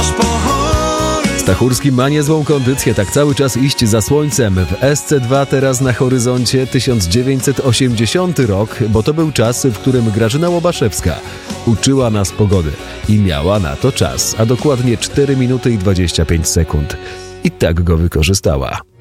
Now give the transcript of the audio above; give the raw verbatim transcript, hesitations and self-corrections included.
Stachurski ma niezłą kondycję, tak cały czas iść za słońcem. W S C dwa teraz na horyzoncie tysiąc dziewięćset osiemdziesiąty rok, bo to był czas, w którym Grażyna Łobaszewska uczyła nas pogody i miała na to czas, a dokładnie cztery minuty i dwadzieścia pięć sekund. I tak go wykorzystała.